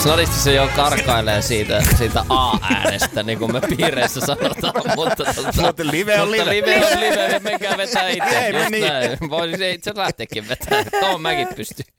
Snadisti se jo karkailee siitä A-äänestä, niin kuin me piireissä sanotaan, mutta live on live. Live on live, menkää vetää itse. Ei, Just niin. näin. Voisi se itse lähteekin vetää. Tuohon mäkin pystyn.